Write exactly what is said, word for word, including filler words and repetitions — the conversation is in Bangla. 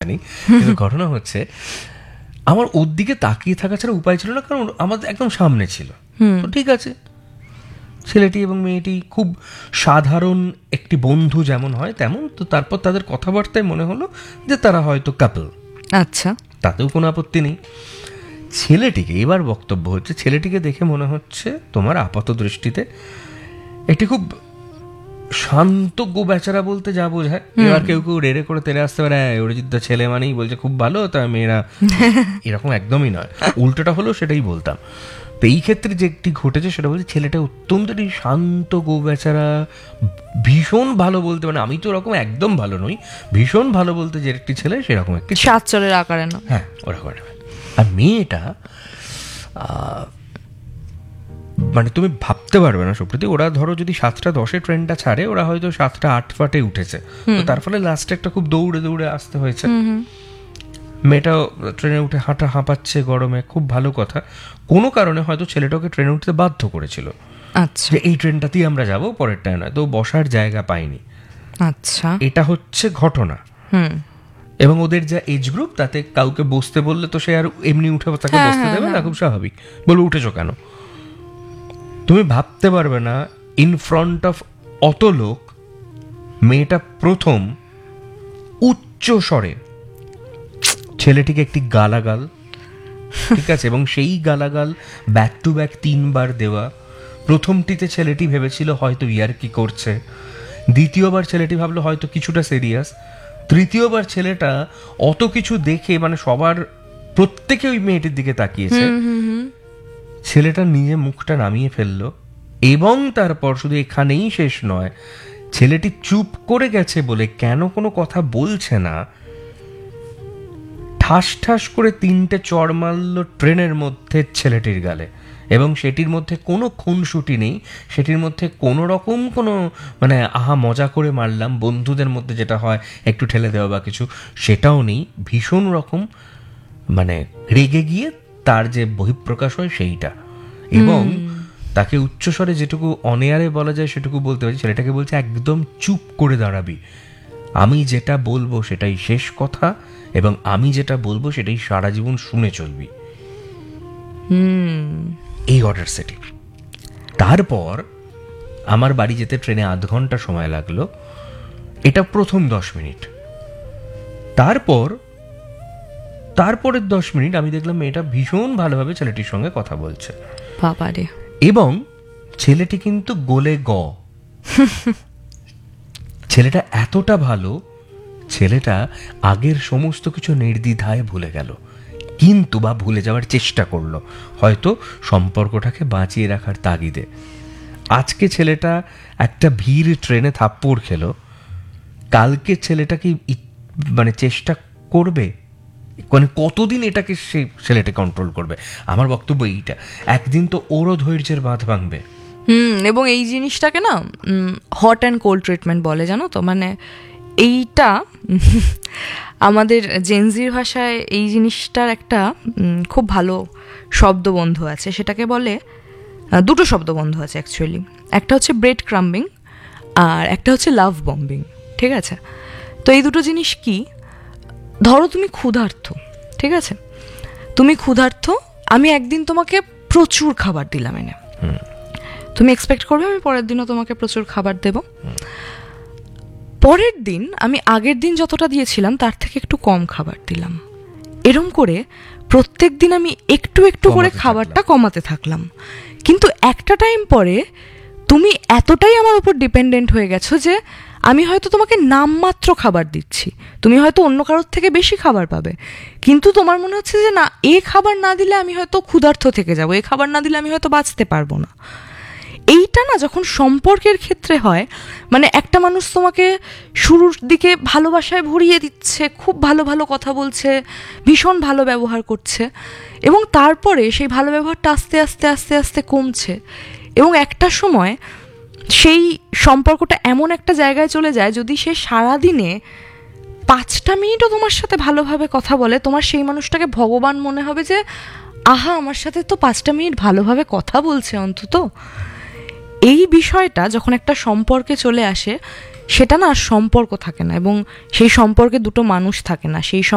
জানি, কিন্তু ঘটনা হচ্ছে আমার ওর দিকে তাকিয়ে থাকা ছাড়া উপায় ছিল না, কারণ আমাদের একদম সামনে ছিল। তো ঠিক আছে, ছেলেটি এবং মেয়েটি খুব সাধারণ একটি বন্ধু যেমন হয় তেমন। তো তারপর তাদের কথাবার্তায় মনে হলো যে তারা হয়তো কাপল। আচ্ছা, তাতেও কোনো আপত্তি নেই। ছেলেটিকে, এবার বক্তব্য হচ্ছে, ছেলেটিকে দেখে মনে হচ্ছে তোমার আপাত দৃষ্টিতে একটি খুব শান্ত গো বেচারা বলতে যা বোঝায়। এবার কেউ কেউ রেড়ে করে তেরে আসতে পারে, অরিজিৎ ছেলে মানেই বলছে খুব ভালো, তা মেয়েরা এরকম একদমই নয়। উল্টোটা হলো সেটাই বলতাম। তো এই ক্ষেত্রে যেটি ঘটেছে সেটা বলছে ছেলেটা অত্যন্ত শান্ত গো বেচারা, ভীষণ ভালো বলতে, মানে আমি তো ওরকম একদম ভালো নই, ভীষণ ভালো বলতে যে একটি ছেলে সেরকম একটি সাত চরের আকারে না, হ্যাঁ ওরকম। আর মেয়েটা মানে তুমি ভাবতে পারবে না সুপ্রীতি, ওরা ধরো যদি সাতটা দশে ট্রেনটা ছাড়ে, ওরা হয়তো সাতটা আট ফাটে উঠেছে, তো তার ফলে লাস্টে একটা খুব দৌড়ে দৌড়ে আসতে হয়েছে। মেয়েটাও ট্রেনে উঠে হাঁটা হাঁপাচ্ছে গরমে, খুব ভালো কথা। কোনো কারণে হয়তো ছেলেটাকে ট্রেনে উঠতে বাধ্য করেছিল, আচ্ছা, যে এই ট্রেনটাতেই আমরা যাবো, পরেরটায় নয়। তো বসার জায়গা পাইনি। আচ্ছা, এটা হচ্ছে ঘটনা। হুম, এবং ওদের যা এজ গ্রুপ, তাতে কাউকে বসতে বললে তো সে আর এমনি উঠে তাকে বসতে দেবে না, খুব স্বাভাবিক। বলবো উঠেছো কেন? তুমি ভাবতে পারবে না, ইন ফ্রন্ট অফ অত লোক মেয়েটা প্রথম উচ্চ স্বরে ছেলেটিকে একটি গালাগাল, ঠিক আছে, এবং সেই গালাগাল ব্যাক টু ব্যাক তিনবার দেওয়া। প্রথমটিতে ছেলেটি ভেবেছিল হয়তো ইয়ার কি করছে, দ্বিতীয়বার ছেলেটি ভাবলো হয়তো কিছুটা সিরিয়াস, তৃতীয়বার ছেলেটা অত কিছু দেখে মানে সবার প্রত্যেকে ওই মেয়েটির দিকে তাকিয়েছে, ছেলেটা নিজে মুখটা নামিয়ে ফেললো। এবং তারপর শুধু এখানেই শেষ নয়, ছেলেটি চুপ করে গেছে বলে কেন কোনো কথা বলছে না, ঠাস ঠাস করে তিনটে চড় মারল ট্রেনের মধ্যে ছেলেটির গালে। এবং সেটির মধ্যে কোনো খুনসুটি নেই, সেটির মধ্যে কোনো রকম কোনো মানে আহা মজা করে মারলাম বন্ধুদের মধ্যে যেটা হয় একটু ঠেলে দেওয়া বা কিছু, সেটাও নেই। ভীষণ রকম মানে রেগে গিয়ে তার যে বহিঃপ্রকাশ হয় সেইটা। এবং তাকে উচ্চস্বরে যেটুকু অনেয়ারে বলা যায় সেটুকু বলতে পারি। ছেলেটাকে বলছে একদম চুপ করে দাঁড়াবি, আমি যেটা বলবো সেটাই শেষ কথা, এবং আমি যেটা বলবো সেটাই সারা জীবন শুনে চলবি। এই অর্ডার সেটিং। তারপর আমার বাড়ি যেতে ট্রেনে আধ ঘন্টা সময় লাগলো, এটা প্রথম দশ মিনিট। তারপর তারপরের দশ মিনিট আমি দেখলাম মেয়েটা ভীষণ ভালোভাবে ছেলেটির সঙ্গে কথা বলছে। বাবারে। এবং ছেলেটি কিন্তু গোলে গ, ছেলেটা এতটা ভালো, ছেলেটা আগের সমস্ত কিছু নির্দ্বিধায় ভুলে গেল, কিন্তু বা ভুলে যাওয়ার চেষ্টা করলো হয়তো সম্পর্কটাকে বাঁচিয়ে রাখার তাগিদে। আজকে ছেলেটা একটা ভিড় ট্রেনে থাপ্পড় খেলো, কালকে ছেলেটা কি মানে চেষ্টা করবে, মানে কতদিন এটাকে সে ছেলেটা কন্ট্রোল করবে? আমার বক্তব্য এইটা, একদিন তো ওরও ধৈর্যের বাঁধ ভাঙবে। হুম, এবং এই জিনিসটাকে না হট অ্যান্ড কোল্ড ট্রিটমেন্ট বলে, জানো তো। মানে এইটা আমাদের জেনজির ভাষায় এই জিনিসটার একটা খুব ভালো শব্দবন্ধু আছে, সেটাকে বলে, দুটো শব্দবন্ধু আছে অ্যাকচুয়ালি। একটা হচ্ছে ব্রেড ক্রাম্বিং আর একটা হচ্ছে লাভ বম্বিং, ঠিক আছে? তো এই দুটো জিনিস কি, ধরো তুমি ক্ষুধার্ত, ঠিক আছে, তুমি ক্ষুধার্ত, আমি একদিন তোমাকে প্রচুর খাবার দিলাম এনে, তুমি এক্সপেক্ট করবে আমি পরের দিনও তোমাকে প্রচুর খাবার দেব। পরের দিন আমি আগের দিন যতটা দিয়েছিলাম তার থেকে একটু কম খাবার দিলাম। এরম করে প্রত্যেক দিন আমি একটু একটু করে খাবারটা কমাতে থাকলাম। কিন্তু একটা টাইম পরে তুমি এতটাই আমার উপর ডিপেন্ডেন্ট হয়ে গেছো যে আমি হয়তো তোমাকে নামমাত্র খাবার দিচ্ছি, তুমি হয়তো অন্য কারোর থেকে বেশি খাবার পাবে, কিন্তু তোমার মনে হচ্ছে যে না, এ খাবার না দিলে আমি হয়তো ক্ষুধার্ত থেকে যাবো, এ খাবার না দিলে আমি হয়তো বাঁচতে পারবো না। এইটা না যখন সম্পর্কের ক্ষেত্রে হয়, মানে একটা মানুষ তোমাকে শুরুর দিকে ভালোবাসায় ভরিয়ে দিচ্ছে, খুব ভালো ভালো কথা বলছে, ভীষণ ভালো ব্যবহার করছে, এবং তারপরে সেই ভালো ব্যবহারটা আস্তে আস্তে আস্তে আস্তে কমছে, এবং একটা সময় সেই সম্পর্কটা এমন একটা জায়গায় চলে যায়, যদি সে সারাদিনে পাঁচটা মিনিটও তোমার সাথে ভালোভাবে কথা বলে, তোমার সেই মানুষটাকে ভগবান মনে হবে যে আহা, আমার সাথে তো পাঁচটা মিনিট ভালোভাবে কথা বলছে অন্তত। এই বিষয়টা যখন একটা সম্পর্কে চলে আসে, সেটা না আর সম্পর্ক থাকে না, এবং সেই সম্পর্কে দুটো মানুষ থাকে না, সেই